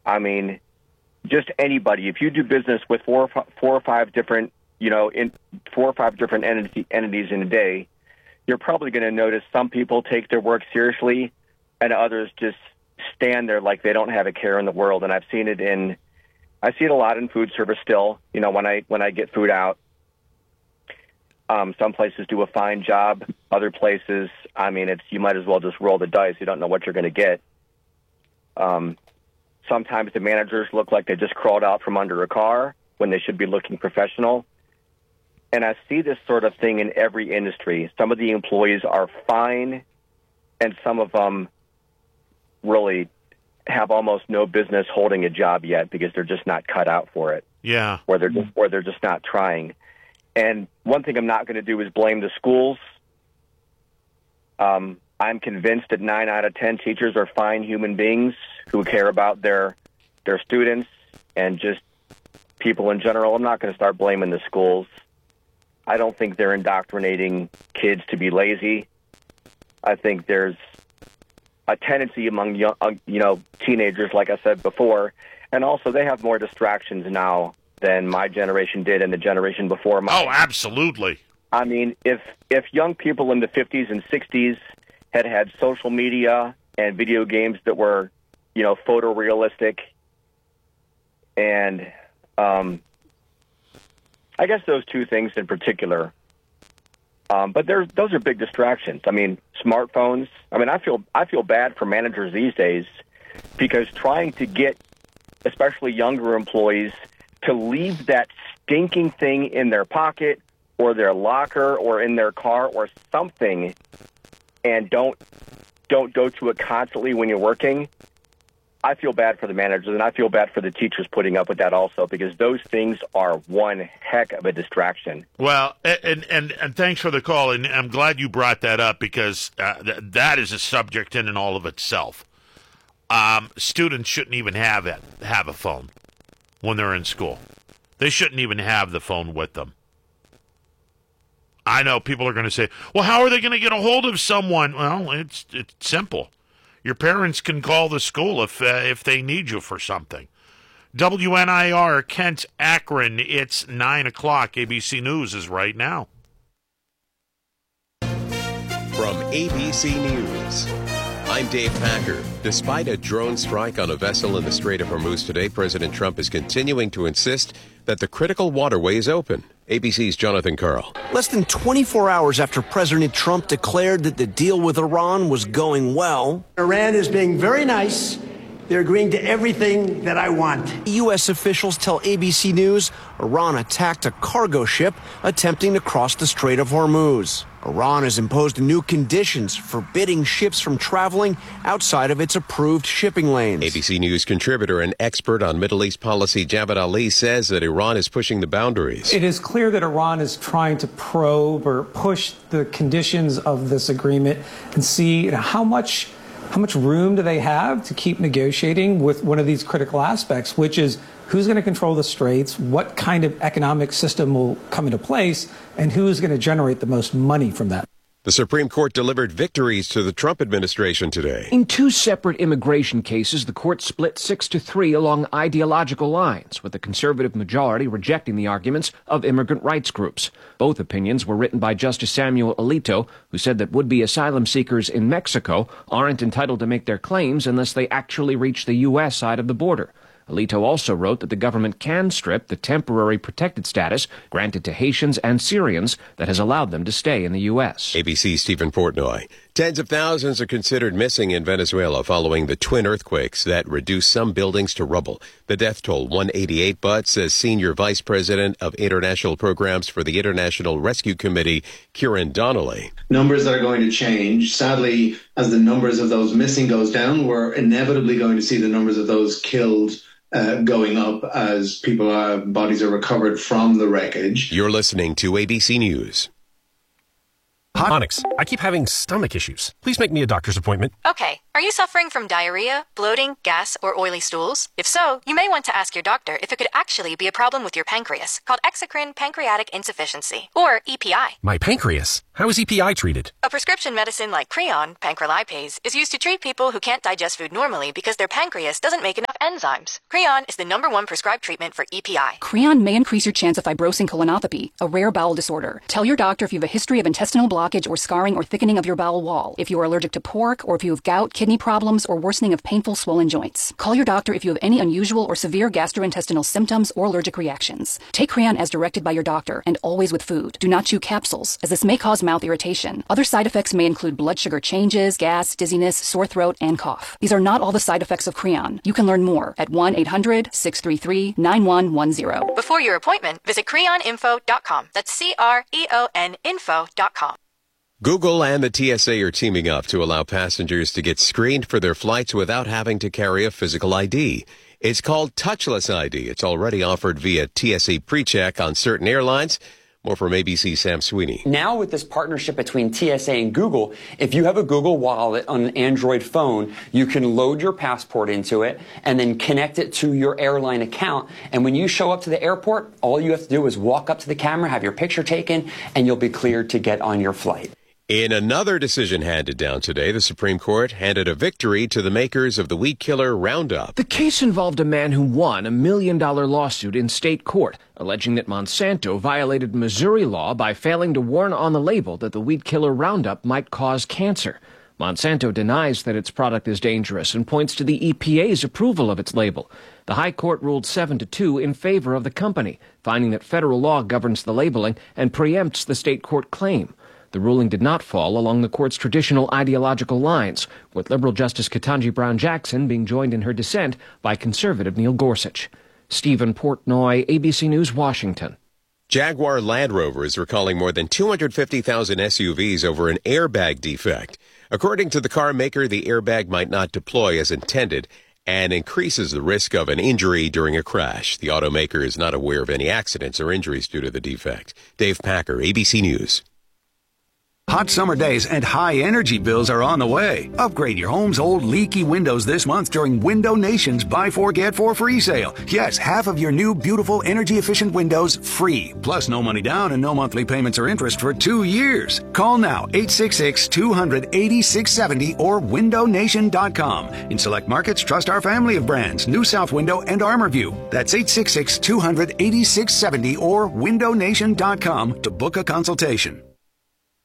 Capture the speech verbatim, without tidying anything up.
I mean, just anybody. If you do business with four, four or five different, you know, in four or five different entity, entities in a day, you're probably going to notice some people take their work seriously and others just stand there like they don't have a care in the world. And I've seen it in, I see it a lot in food service still, you know, when I, when I get food out. Um, some places do a fine job. Other places, I mean, it's, you might as well just roll the dice. You don't know what you're going to get. Um, sometimes the managers look like they just crawled out from under a car when they should be looking professional. And I see this sort of thing in every industry. Some of the employees are fine, and some of them really have almost no business holding a job yet because they're just not cut out for it. Yeah. Or they're just, or they're just not trying. And one thing I'm not going to do is blame the schools. Um, I'm convinced that nine out of ten teachers are fine human beings who care about their their students and just people in general. I'm not going to start blaming the schools. I don't think they're indoctrinating kids to be lazy. I think there's a tendency among young, you know, teenagers, like I said before, and also they have more distractions now than my generation did and the generation before mine. Oh, absolutely. I mean, if if young people in the fifties and sixties had had social media and video games that were, you know, photorealistic, and um, I guess those two things in particular. Um, but there's those are big distractions. I mean, smartphones. I mean, I feel I feel bad for managers these days because trying to get, especially younger employees, to leave that stinking thing in their pocket or their locker or in their car or something, and don't don't go to it constantly when you're working. I feel bad for the managers, and I feel bad for the teachers putting up with that also, because those things are one heck of a distraction. Well, and and, and thanks for the call, and I'm glad you brought that up, because uh, th- that is a subject in and all of itself. Um, students shouldn't even have it, have a phone when they're in school. They shouldn't even have the phone with them. I know people are going to say, well, how are they going to get a hold of someone? Well, it's it's simple. Your parents can call the school if uh, if they need you for something. W N I R, Kent, Akron, it's nine o'clock. A B C News is right now. From A B C News, I'm Dave Packer. Despite a drone strike on a vessel in the Strait of Hormuz today, President Trump is continuing to insist that the critical waterway is open. A B C's Jonathan Karl. Less than twenty-four hours after President Trump declared that the deal with Iran was going well, Iran is being very nice. They're agreeing to everything that I want. U S officials tell A B C News Iran attacked a cargo ship attempting to cross the Strait of Hormuz. Iran has imposed new conditions forbidding ships from traveling outside of its approved shipping lanes. A B C News contributor and expert on Middle East policy Javad Ali says that Iran is pushing the boundaries. It is clear that Iran is trying to probe or push the conditions of this agreement and see, you know, how much how much room do they have to keep negotiating with one of these critical aspects, which is who's going to control the straits, what kind of economic system will come into place, and who's going to generate the most money from that. The Supreme Court delivered victories to the Trump administration today. In two separate immigration cases, the court split six to three along ideological lines, with the conservative majority rejecting the arguments of immigrant rights groups. Both opinions were written by Justice Samuel Alito, who said that would-be asylum seekers in Mexico aren't entitled to make their claims unless they actually reach the U S side of the border. Alito also wrote that the government can strip the temporary protected status granted to Haitians and Syrians that has allowed them to stay in the U S. A B C's Stephen Portnoy. Tens of thousands are considered missing in Venezuela following the twin earthquakes that reduced some buildings to rubble. The death toll, one eighty-eight, but, says Senior Vice President of International Programs for the International Rescue Committee, Kieran Donnelly. Numbers that are going to change. Sadly, as the numbers of those missing goes down, we're inevitably going to see the numbers of those killed Uh, going up as people are, bodies are recovered from the wreckage. You're listening to A B C News. Onyx, I keep having stomach issues. Please make me a doctor's appointment. Okay. Are you suffering from diarrhea, bloating, gas, or oily stools? If so, you may want to ask your doctor if it could actually be a problem with your pancreas, called exocrine pancreatic insufficiency, or E P I. My pancreas? How is E P I treated? A prescription medicine like Creon, pancrelipase, is used to treat people who can't digest food normally because their pancreas doesn't make enough enzymes. Creon is the number one prescribed treatment for E P I. Creon may increase your chance of fibrosing colonopathy, a rare bowel disorder. Tell your doctor if you have a history of intestinal blockage or scarring or thickening of your bowel wall, if you are allergic to pork, or if you have gout, kidney problems, or worsening of painful swollen joints. Call your doctor if you have any unusual or severe gastrointestinal symptoms or allergic reactions. Take Creon as directed by your doctor, and always with food. Do not chew capsules, as this may cause mouth irritation. Other side effects may include blood sugar changes, gas, dizziness, sore throat, and cough. These are not all the side effects of Creon. You can learn more at one eight hundred, six three three, nine one one zero. Before your appointment, visit creon info dot com. That's C R E O N info dot com. Google and the T S A are teaming up to allow passengers to get screened for their flights without having to carry a physical I D. It's called Touchless I D. It's already offered via T S A PreCheck on certain airlines. More from A B C's Sam Sweeney. Now with this partnership between T S A and Google, if you have a Google Wallet on an Android phone, you can load your passport into it and then connect it to your airline account. And when you show up to the airport, all you have to do is walk up to the camera, have your picture taken, and you'll be cleared to get on your flight. In another decision handed down today, the Supreme Court handed a victory to the makers of the weed killer Roundup. The case involved a man who won a million-dollar lawsuit in state court, alleging that Monsanto violated Missouri law by failing to warn on the label that the weed killer Roundup might cause cancer. Monsanto denies that its product is dangerous and points to the E P A's approval of its label. The High Court ruled seven to two in favor of the company, finding that federal law governs the labeling and preempts the state court claim. The ruling did not fall along the court's traditional ideological lines, with liberal Justice Ketanji Brown Jackson being joined in her dissent by conservative Neil Gorsuch. Stephen Portnoy, A B C News, Washington. Jaguar Land Rover is recalling more than two hundred fifty thousand S U Vs over an airbag defect. According to the car maker, the airbag might not deploy as intended and increases the risk of an injury during a crash. The automaker is not aware of any accidents or injuries due to the defect. Dave Packer, A B C News. Hot summer days and high energy bills are on the way. Upgrade your home's old leaky windows this month during Window Nation's Buy Four Get Four free sale. Yes, half of your new beautiful energy efficient windows free. Plus no money down and no monthly payments or interest for two years. Call now eight six six, two hundred, eighty-six seventy or window nation dot com. In select markets, trust our family of brands, New South Window and ArmorView. That's eight six six, two hundred, eighty-six seventy or window nation dot com to book a consultation.